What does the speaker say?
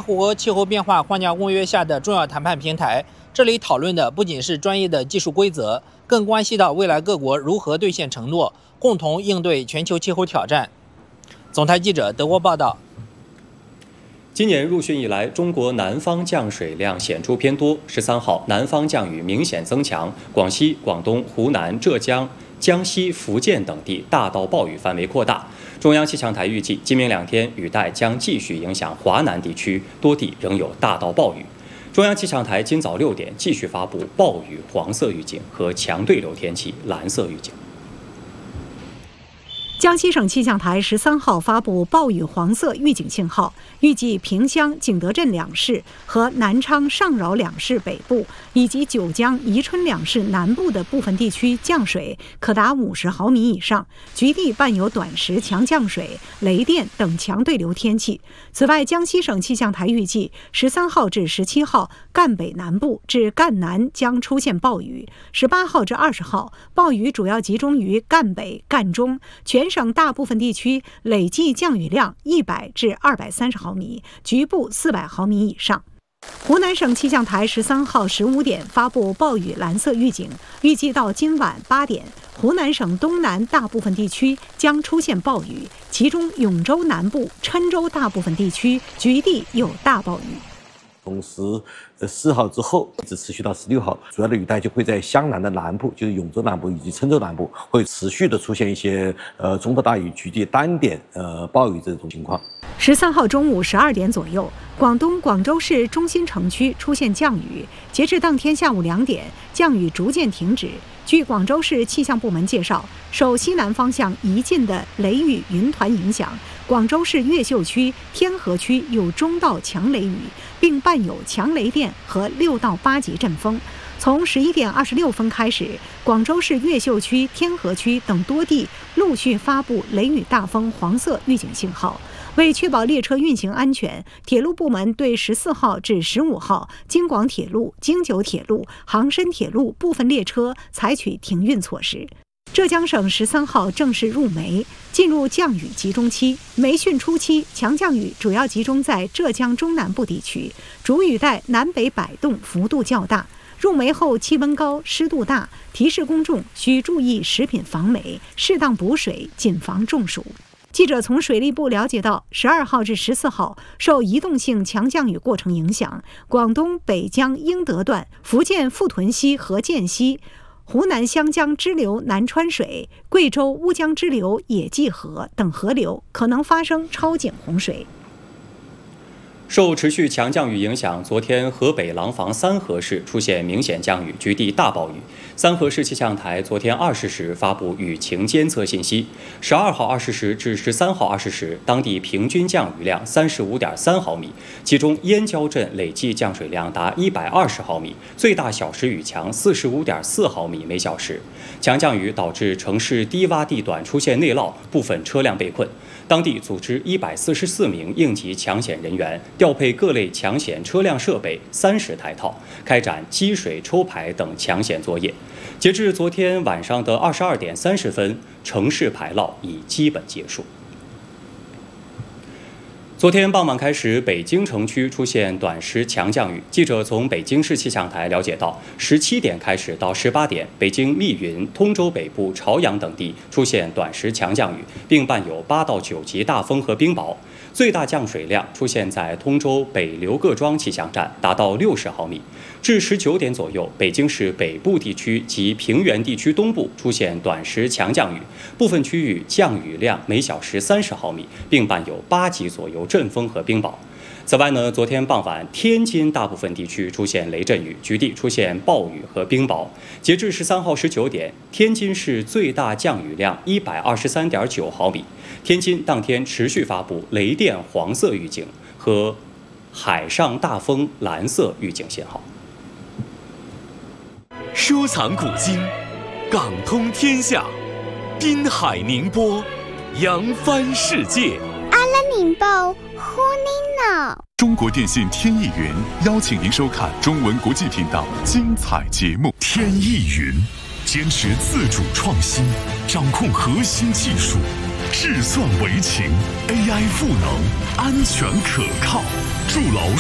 符合气候变化框架公约下的重要谈判平台。这里讨论的不仅是专业的技术规则，更关系到未来各国如何兑现承诺，共同应对全球气候挑战。总台记者德国报道。 今年入汛以来，中国南方降水量显著偏多。13号，南方降雨明显增强，广西、广东、湖南、浙江、江西、福建等地大到暴雨范围扩大。中央气象台预计，今明2天雨带将继续影响华南地区，多地仍有大到暴雨。中央气象台今早6点继续发布暴雨黄色预警和强对流天气蓝色预警。 江西省气象台13号发布暴雨黄色预警信号，预计萍乡、景德镇2市和南昌、上饶2市北部以及九江、宜春2市南部的部分地区降水可达50毫米以上，局地伴有短时强降水、雷电等强对流天气。此外，江西省气象台预计13号至17号，赣北南部至赣南将出现暴雨；18号至20号，暴雨主要集中于赣北、赣中，全省大部分地区累计降雨量100至230毫米，局部400毫米以上。湖南省气象台13号15点发布暴雨蓝色预警，预计到今晚8点，湖南省东南大部分地区将出现暴雨，其中永州南部、郴州大部分地区局地有大暴雨。 从14号之后一直持续到16号，主要的雨带就会在湘南的南部，就是永州南部以及郴州南部，会持续的出现一些中到大雨局地单点暴雨这种情况。 13号中午12点左右，广东广州市中心城区出现降雨，截至当天下午2点，降雨逐渐停止。据广州市气象部门介绍，受西南方向移进的雷雨云团影响，广州市越秀区、天河区有中到强雷雨，并伴有强雷电和6到8级阵风。从11点26分开始，广州市越秀区、天河区等多地陆续发布雷雨大风黄色预警信号。为确保列车运行安全，铁路部门对14号至15号京广铁路、京九铁路、杭深铁路部分列车采取停运措施。浙江省13号正式入梅，进入降雨集中期。梅汛初期，强降雨主要集中在浙江中南部地区，主雨带南北摆动幅度较大。入梅后气温高、湿度大，提示公众需注意食品防霉，适当补水，谨防中暑。记者从水利部了解到，12号至14号，受移动性强降雨过程影响，广东北江英德段、福建富屯溪和涧溪、湖南湘江支流南川水、贵州乌江支流野际河等河流可能发生超警洪水。 受持续强降雨影响，昨天河北廊坊三河市出现明显降雨，局地大暴雨。三河市气象台昨天20时发布雨情监测信息，12号20时至13号20时，当地平均降雨量35.3毫米，其中燕郊镇累计降水量达120毫米，最大小时雨强45.4毫米每小时。强降雨导致城市低洼地段出现内涝，部分车辆被困。当地组织144名应急抢险人员，调配各类抢险车辆设备30台套，开展积水抽排等抢险作业。截至昨天晚上的22点30分，城市排涝已基本结束。昨天傍晚开始，北京城区出现短时强降雨。记者从北京市气象台了解到，17点开始到18点，北京密云、通州北部、朝阳等地出现短时强降雨，并伴有8到9级大风和冰雹。最大降水量出现在通州北刘各庄气象站，达到60毫米。至19点左右，北京市北部地区及平原地区东部出现短时强降雨，部分区域降雨量每小时30毫米，并伴有8级左右阵风和冰雹。此外呢，昨天傍晚，天津大部分地区出现雷阵雨，局地出现暴雨和冰雹。截至13号19点，天津市最大降雨量123.9毫米。天津当天持续发布雷电黄色预警和海上大风蓝色预警信号。 收藏古今，港通天下，滨海宁波，扬帆世界。 阿拉宁报呼您呢。 中国电信天翼云邀请您收看中文国际频道精彩节目。天翼云坚持自主创新，掌控核心技术，智算为情 ，AI 赋能，安全可靠，筑牢